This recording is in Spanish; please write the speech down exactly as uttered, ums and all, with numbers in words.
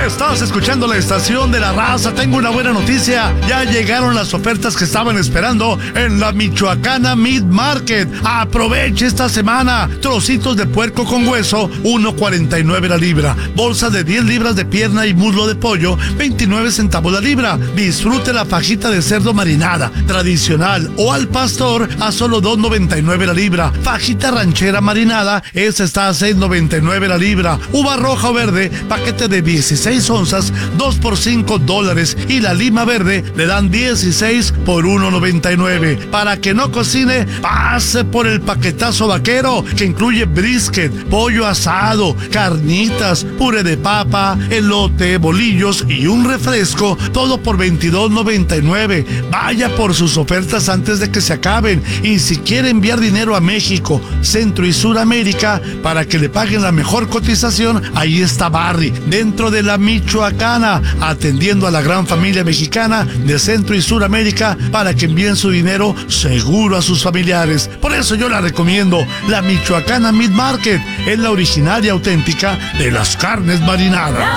Estás escuchando la estación de la raza. Tengo una buena noticia. Ya llegaron las ofertas que estaban esperando en la Michoacana Meat Market. Aproveche esta semana. Trocitos de puerco con hueso, uno cuarenta y nueve la libra. Bolsa de diez libras de pierna y muslo de pollo, veintinueve centavos la libra. Disfrute la fajita de cerdo marinada, tradicional o al pastor a solo dos noventa y nueve la libra. Fajita ranchera marinada, esa está a seis noventa y nueve la libra. Uva roja o verde, paquete de dieciséis onzas, dos por cinco dólares. Y la lima verde le dan dieciséis por uno noventa y nueve. Para que no cocine, pase por el paquetazo vaquero, que incluye brisket, pollo asado, carnitas, puré de papa, elote, bolillos y un refresco, todo por veintidós noventa y nueve. Vaya por sus ofertas antes de que se acaben. Y si quiere enviar dinero a México, Centro y Suramérica para que le paguen la mejor cotización, ahí está Barry, dentro de la Michoacana, atendiendo a la gran familia mexicana de Centro y Suramérica para que envíen su dinero seguro a sus familiares. Por eso yo la recomiendo. La Michoacana Meat Market es la original y auténtica de las carnes marinadas.